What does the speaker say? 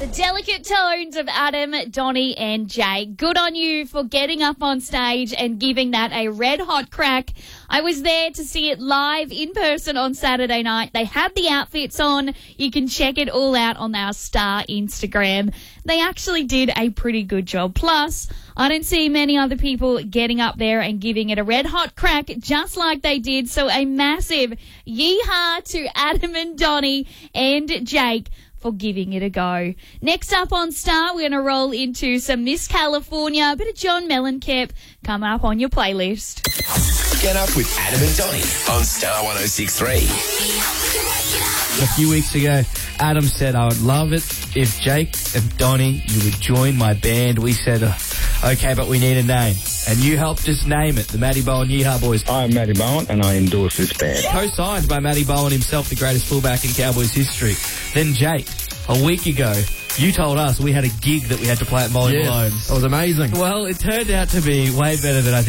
Delicate tones of Adam, Donnie and Jake. Good on you for getting up on stage and giving that a red-hot crack. I was there to see it live in person on Saturday night. They had the outfits on. You can check it all out on our Star Instagram. They actually did a pretty good job. Plus, I don't see many other people getting up there and giving it a red-hot crack just like they did. So a massive yeehaw to Adam and Donnie and Jake for giving it a go. Next up on Star, we're going to roll into some Miss California, a bit of John Mellencamp coming up on your playlist. Get up with Adam and Donnie on Star 106.3. A few weeks ago, Adam said, I would love it if Jake and Donnie, you would join my band. We said, okay, but we need a name. And you helped us name it, the Matty Bowen Yeehaw Boys. I'm Matty Bowen and I endorse this band. Co-signed by Matty Bowen himself, the greatest fullback in Cowboys history. Then Jake, a week ago, you told us we had a gig that we had to play at Molly Malone's. That was amazing. Well, it turned out to be way better than I think